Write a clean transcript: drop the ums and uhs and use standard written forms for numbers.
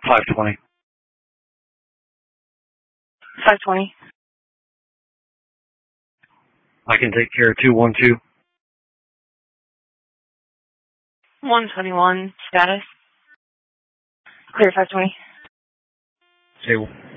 520. 520. I can take care of 212. 121 status. Clear 520. Stable.